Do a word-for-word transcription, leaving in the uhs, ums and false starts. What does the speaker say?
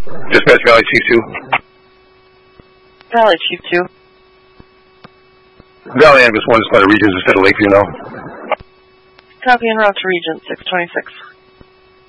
Dispatch Valley Chief two. Valley Chief two. Valley Ambulance one is going to Regents instead of Lakeview now. Copy en route to Regent six twenty-six.